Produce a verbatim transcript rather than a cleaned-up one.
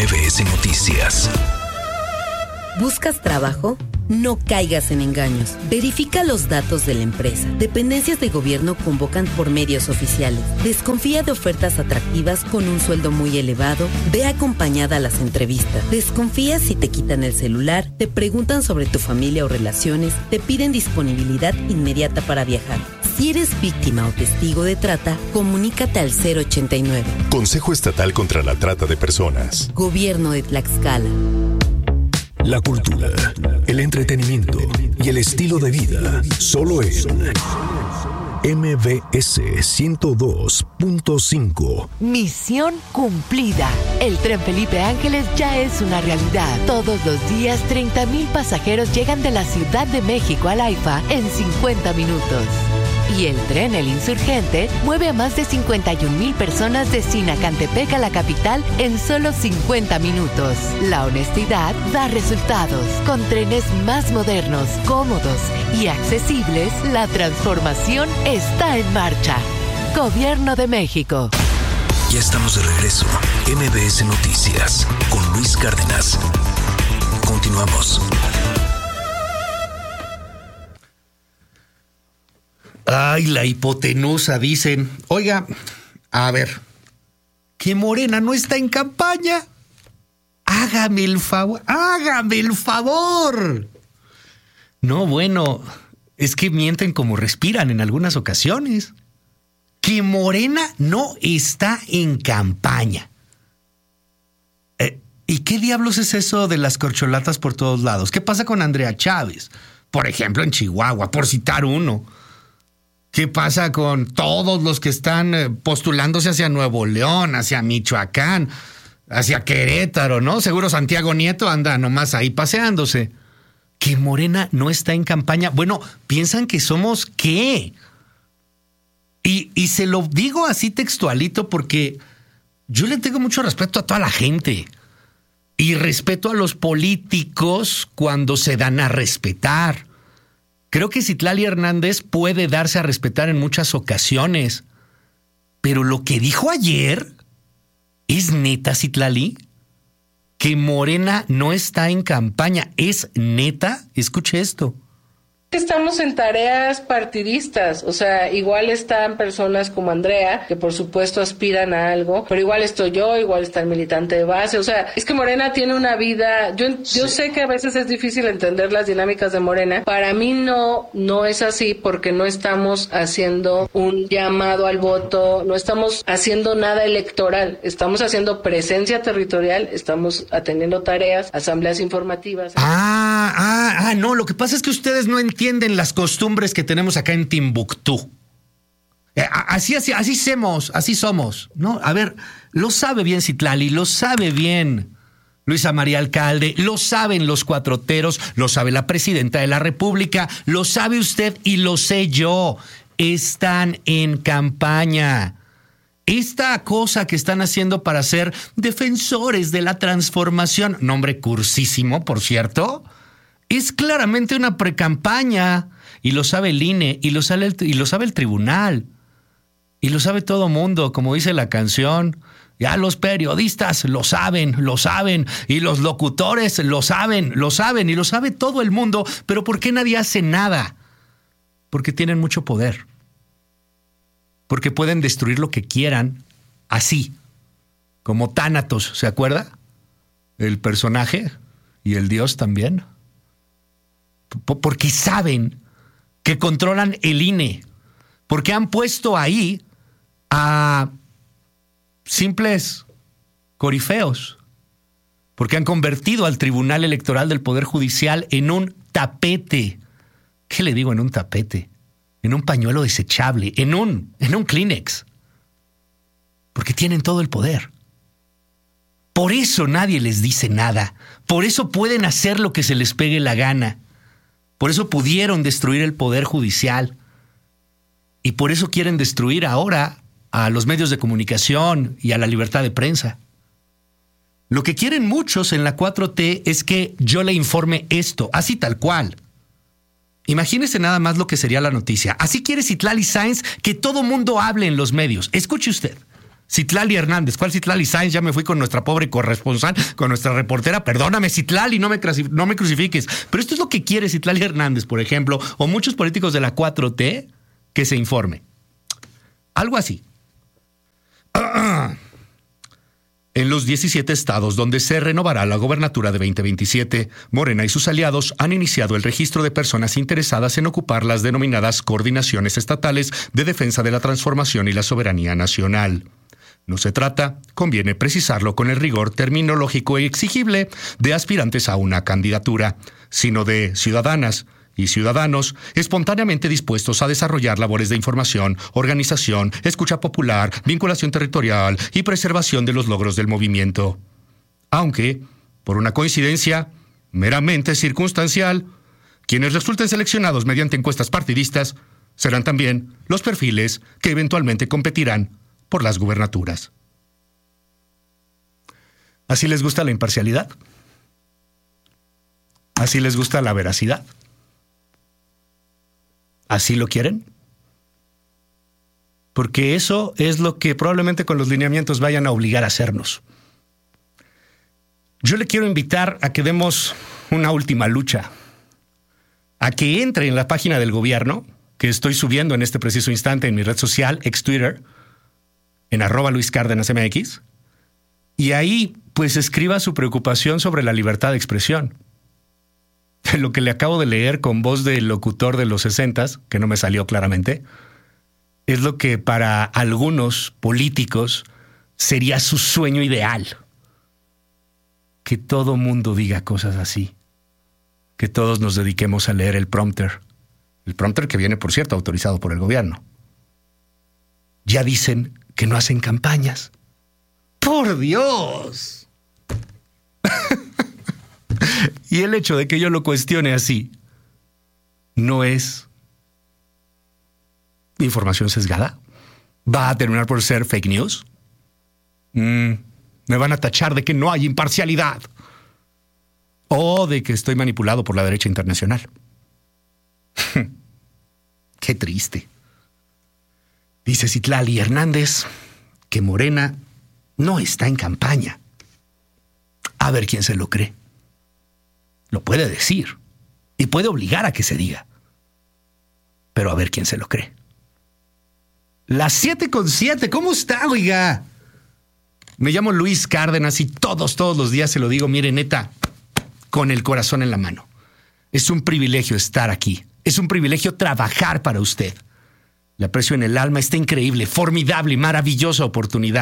M B S Noticias. ¿Buscas trabajo? No caigas en engaños. Verifica los datos de la empresa. Dependencias de gobierno convocan por medios oficiales. Desconfía de ofertas atractivas con un sueldo muy elevado. Ve acompañada a las entrevistas. Desconfía si te quitan el celular, te preguntan sobre tu familia o relaciones, te piden disponibilidad inmediata para viajar. Si eres víctima o testigo de trata, comunícate al cero ochenta y nueve. Consejo Estatal contra la Trata de Personas. Gobierno de Tlaxcala. La cultura, el entretenimiento y el estilo de vida, solo en M B S ciento dos punto cinco. Misión cumplida. El tren Felipe Ángeles ya es una realidad. Todos los días, treinta mil pasajeros llegan de la Ciudad de México al AIFA en cincuenta minutos. Y el tren El Insurgente mueve a más de cincuenta y un mil personas de Sinacantepec a la capital en solo cincuenta minutos. La honestidad da resultados. Con trenes más modernos, cómodos y accesibles, la transformación está en marcha. Gobierno de México. Ya estamos de regreso. M B S Noticias con Luis Cárdenas. Continuamos. Ay, la hipotenusa, dicen. Oiga, a ver, que Morena no está en campaña. Hágame el favor, hágame el favor. No, bueno, es que mienten como respiran en algunas ocasiones. Que Morena no está en campaña. Eh, ¿Y qué diablos es eso de las corcholatas por todos lados? ¿Qué pasa con Andrea Chávez? Por ejemplo, en Chihuahua, por citar uno. ¿Qué pasa con todos los que están postulándose hacia Nuevo León, hacia Michoacán, hacia Querétaro, ¿no? Seguro Santiago Nieto anda nomás ahí paseándose. Que Morena no está en campaña. Bueno, ¿piensan que somos qué? Y, y se lo digo así textualito porque yo le tengo mucho respeto a toda la gente y respeto a los políticos cuando se dan a respetar. Creo que Citlali Hernández puede darse a respetar en muchas ocasiones. Pero lo que dijo ayer, ¿es neta, Citlali? Que Morena no está en campaña. ¿Es neta? Escuche esto. Estamos en tareas partidistas, o sea, igual están personas como Andrea, que por supuesto aspiran a algo, pero igual estoy yo, igual está el militante de base, o sea, es que Morena tiene una vida, yo, yo sé que a veces es difícil entender las dinámicas de Morena, para mí no, no es así porque no estamos haciendo un llamado al voto, no estamos haciendo nada electoral, estamos haciendo presencia territorial, estamos atendiendo tareas, asambleas informativas. Ah, ah, ah, no, lo que pasa es que ustedes no entienden entienden las costumbres que tenemos acá en Timbuktu. Así, así, así somos, así somos, ¿no? A ver, lo sabe bien Citlali, lo sabe bien Luisa María Alcalde, lo saben los cuatroteros, lo sabe la presidenta de la República, lo sabe usted y lo sé yo. Están en campaña. Esta cosa que están haciendo para ser defensores de la transformación, nombre cursísimo, por cierto, es claramente una precampaña y lo sabe el I N E y lo sabe el, y lo sabe el tribunal y lo sabe todo mundo, como dice la canción. Ya los periodistas lo saben, lo saben y los locutores lo saben, lo saben y lo sabe todo el mundo. Pero ¿por qué nadie hace nada? Porque tienen mucho poder. Porque pueden destruir lo que quieran así, como Thanatos, ¿se acuerda? El personaje y el dios también. Porque saben que controlan el I N E, porque han puesto ahí a simples corifeos, porque han convertido al Tribunal Electoral del Poder Judicial en un tapete. ¿Qué le digo en un tapete? En un pañuelo desechable, en un, en un Kleenex, porque tienen todo el poder. Por eso nadie les dice nada, por eso pueden hacer lo que se les pegue la gana. Por eso pudieron destruir el Poder Judicial y por eso quieren destruir ahora a los medios de comunicación y a la libertad de prensa. Lo que quieren muchos en la cuatro T es que yo le informe esto, así tal cual. Imagínese nada más lo que sería la noticia. Así quiere Citlali Sáenz que todo mundo hable en los medios. Escuche usted. Citlali Hernández. ¿Cuál Citlali Sáenz? Ya me fui con nuestra pobre corresponsal, con nuestra reportera. Perdóname, Citlali, no me, no me crucifiques. Pero esto es lo que quiere Citlali Hernández, por ejemplo, o muchos políticos de la cuatro T, que se informe. Algo así. En los diecisiete estados donde se renovará la gobernatura de veinte veintisiete, Morena y sus aliados han iniciado el registro de personas interesadas en ocupar las denominadas coordinaciones estatales de defensa de la transformación y la soberanía nacional. No se trata, conviene precisarlo con el rigor terminológico y exigible, de aspirantes a una candidatura, sino de ciudadanas y ciudadanos espontáneamente dispuestos a desarrollar labores de información, organización, escucha popular, vinculación territorial y preservación de los logros del movimiento. Aunque, por una coincidencia meramente circunstancial, quienes resulten seleccionados mediante encuestas partidistas serán también los perfiles que eventualmente competirán por las gubernaturas. ¿Así les gusta la imparcialidad? ¿Así les gusta la veracidad? ¿Así lo quieren? Porque eso es lo que probablemente con los lineamientos vayan a obligar a hacernos. Yo le quiero invitar a que demos una última lucha, a que entre en la página del gobierno, que estoy subiendo en este preciso instante en mi red social, ex Twitter, en arroba Luis Cárdenas M X, y ahí pues escriba su preocupación sobre la libertad de expresión. Lo que le acabo de leer con voz del locutor de los sesentas, que no me salió claramente, es lo que para algunos políticos sería su sueño ideal. Que todo mundo diga cosas así. Que todos nos dediquemos a leer el prompter. El prompter que viene, por cierto, autorizado por el gobierno. Ya dicen que no hacen campañas. ¡Por Dios! Y el hecho de que yo lo cuestione así no es información sesgada. ¿Va a terminar por ser fake news? Mm, me van a tachar de que no hay imparcialidad o de que estoy manipulado por la derecha internacional. Qué triste. Dice Citlali Hernández que Morena no está en campaña. A ver quién se lo cree. Lo puede decir y puede obligar a que se diga. Pero a ver quién se lo cree. Las siete con siete, ¿cómo está, oiga? Me llamo Luis Cárdenas y todos, todos los días se lo digo, mire, neta, con el corazón en la mano. Es un privilegio estar aquí. Es un privilegio trabajar para usted. Le aprecio en el alma esta increíble, formidable y maravillosa oportunidad